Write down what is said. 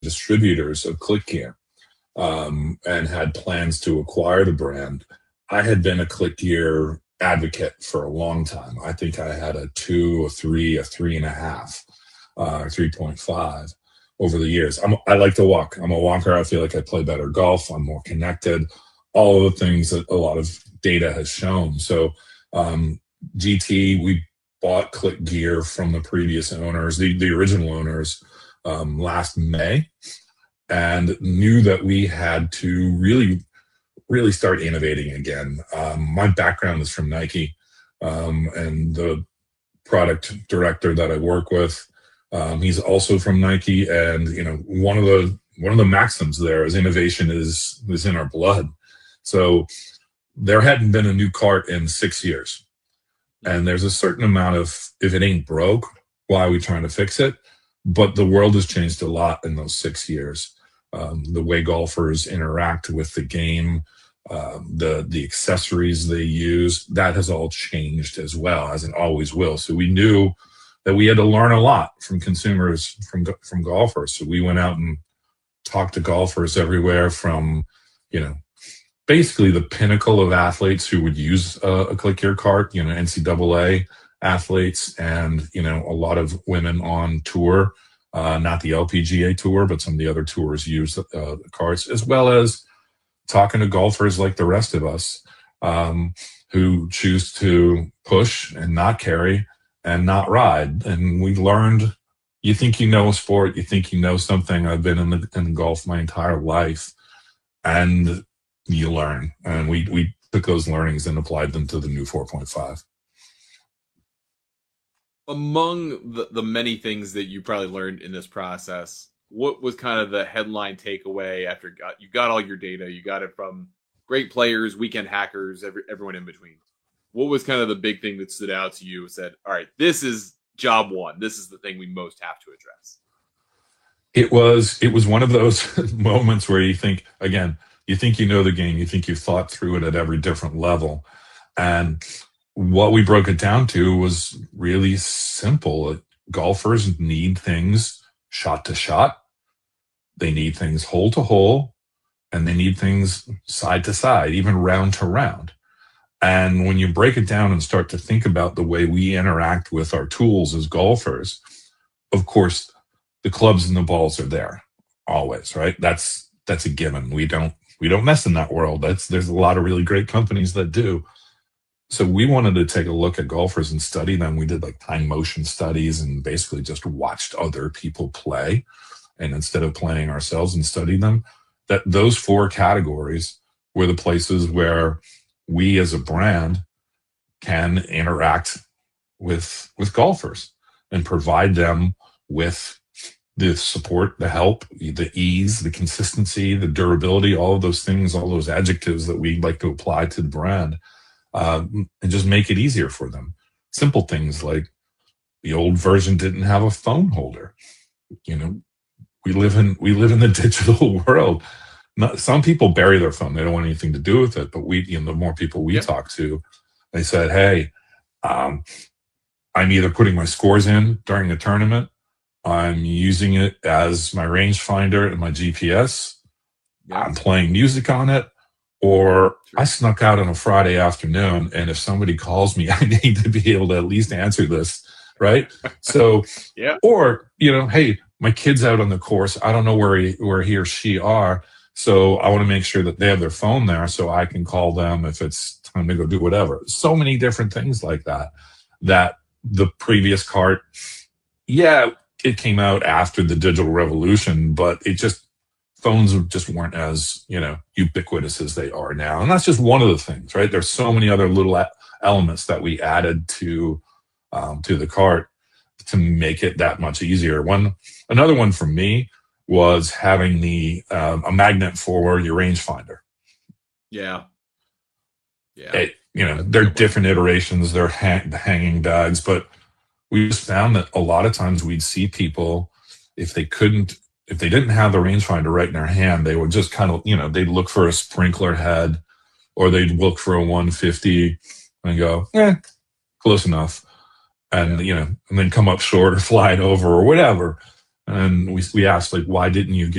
distributors of ClickGear, and had plans to acquire the brand. I had been a ClickGear advocate for a long time. I think I had a 2, a 3, a 3.5, 3.5 over the years. I like to walk. I'm a walker. I feel like I play better golf. I'm more connected. All of the things that a lot of data has shown. So GT, we bought ClickGear from the previous owners, the original owners, last May, and knew that we had to really start innovating again. My background is from Nike, and the product director that I work with, he's also from Nike. And one of the maxims there is innovation is in our blood. So there hadn't been a new cart in 6 years, and there's a certain amount of, if it ain't broke, why are we trying to fix it? But the world has changed a lot in those 6 years. The way golfers interact with the game, the accessories they use, that has all changed as well, as it always will. So we knew that we had to learn a lot from consumers, from golfers. So we went out and talked to golfers everywhere from, basically the pinnacle of athletes who would use a ClickGear cart, NCAA athletes, and, a lot of women on tour, not the LPGA tour, but some of the other tours use the carts, as well as talking to golfers like the rest of us, who choose to push and not carry and not ride. And we learned, you think you know a sport, you think you know something. I've been in golf my entire life, and you learn. And we took those learnings and applied them to the new 4.5. Among the many things that you probably learned in this process, what was kind of the headline takeaway after you got all your data? You got it from great players, weekend hackers, everyone in between. What was kind of the big thing that stood out to you and said, all right, this is job one. This is the thing we most have to address? It was one of those moments where you think, again, you think you know the game, you think you've thought through it at every different level. And what we broke it down to was really simple. Golfers need things shot to shot. They need things hole to hole, and they need things side to side, even round to round. And when you break it down and start to think about the way we interact with our tools as golfers, of course, the clubs and the balls are there always, right? That's a given. We don't mess in that world. There's a lot of really great companies that do. So we wanted to take a look at golfers and study them. We did like time motion studies and basically just watched other people play. And instead of playing ourselves and studying them, that those 4 categories were the places where we as a brand can interact with golfers and provide them with the support, the help, the ease, the consistency, the durability, all of those things, all those adjectives that we like to apply to the brand, and just make it easier for them. Simple things like the old version didn't have a phone holder. We live in the digital world. Some people bury their phone; they don't want anything to do with it. But the more people we talk to, they said, "Hey, I'm either putting my scores in during the tournament, I'm using it as my rangefinder and my GPS, I'm playing music on it, or I snuck out on a Friday afternoon, and if somebody calls me, I need to be able to at least answer this, right?" So, or hey, my kid's out on the course. I don't know where he or she are. So I want to make sure that they have their phone there so I can call them if it's time to go do whatever. So many different things like that the previous cart, it came out after the digital revolution, but phones just weren't as, ubiquitous as they are now. And that's just one of the things, right? There's so many other little elements that we added to the cart to make it that much easier. Another one for me was having a magnet for your rangefinder. Yeah. They're different iterations. They're hanging bags, but we just found that a lot of times we'd see people, if they didn't have the rangefinder right in their hand, they would just kind of, they'd look for a sprinkler head, or they'd look for a 150 and go, close enough. And, and then come up short or fly it over or whatever. And we asked, like, why didn't you